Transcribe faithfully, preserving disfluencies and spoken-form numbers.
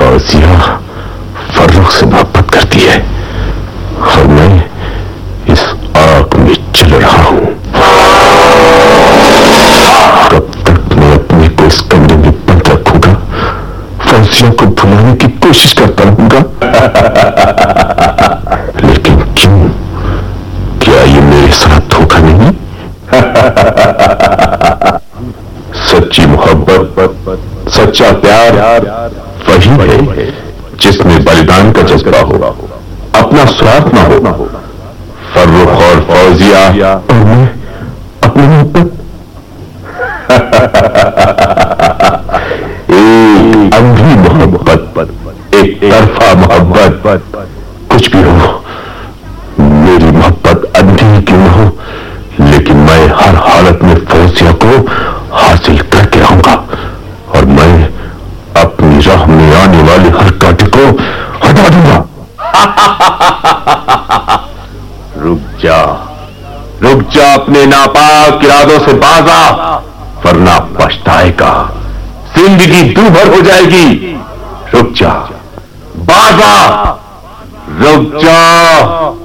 फौजिया फर्रुख से मोहब्बत करती है और मैं इस आग में चल रहा हूं। कब तक मैं अपने को इस कमरे में बंद रखूंगा, फौजिया को भुलाने की कोशिश करता रहूंगा। लेकिन क्यों? क्या ये मेरे साथ धोखा नहीं? सच्ची मोहब्बत, सच्चा प्यार वही है जिसमें बलिदान का जज्बा हो, अपना स्वार्थ ना हो। फर्रुख और फौजिया और मैं अपनी मोहब्बत एक अंधी मोहब्बत, एक तरफा मोहब्बत। कुछ भी हो, मेरी मोहब्बत अंधी क्यों न हो, लेकिन मैं हर हालत में फौजिया को हासिल करके रहूंगा और मैं अपनी राह में आने वाले हर कांटे को हटा दूंगा। रुक जा, रुक जा, अपने नापाक इरादों से बाज आ, वरना पछताएगा, जिंदगी दूभर हो जाएगी। रुक जा, बाज आ, रुक जा।